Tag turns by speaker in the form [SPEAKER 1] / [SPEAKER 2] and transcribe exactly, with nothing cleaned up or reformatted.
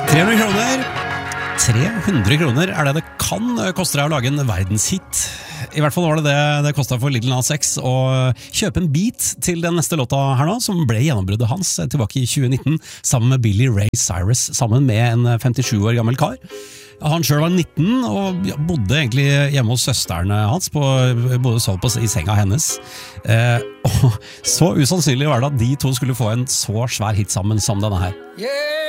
[SPEAKER 1] tre hundre kroner. tre hundre kroner er det det kan koste deg å lage en verdenshit. I hvert fall var det det det kostet for Lil Nas X å kjøpe en beat til den neste låta her nå, som ble gjennombruddet hans tilbake i tjue nitten, sammen med Billy Ray Cyrus, sammen med en femtisju år gammel kar. Han selv var nitten og bodde egentlig hjemme hos søsterne hans, på, bodde så på i senga hennes. Eh, og så usannsynlig var det at de to skulle få en så svær hit sammen som denne her. Yeah!